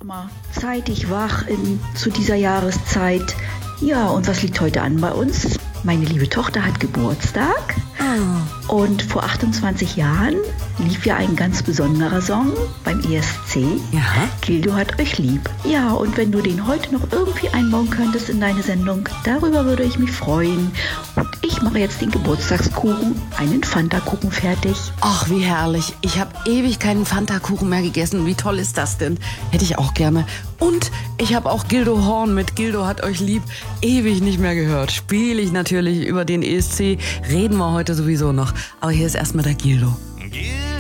immer zeitig wach zu dieser Jahreszeit. Ja, und was liegt heute an bei uns? Meine liebe Tochter hat Geburtstag. Und vor 28 Jahren lief ja ein ganz besonderer Song beim ESC. Ja. Gildo hat euch lieb. Ja, und wenn du den heute noch irgendwie einbauen könntest in deine Sendung, darüber würde ich mich freuen. Und ich mache jetzt den Geburtstagskuchen, einen Fanta-Kuchen fertig. Ach, wie herrlich. Ich habe ewig keinen Fanta-Kuchen mehr gegessen. Wie toll ist das denn? Hätte ich auch gerne. Und ich habe auch Gildo Horn mit Gildo hat euch lieb ewig nicht mehr gehört. Spiele ich natürlich über den ESC. Reden wir heute sowieso noch. Aber hier ist erstmal der Gildo. Gildo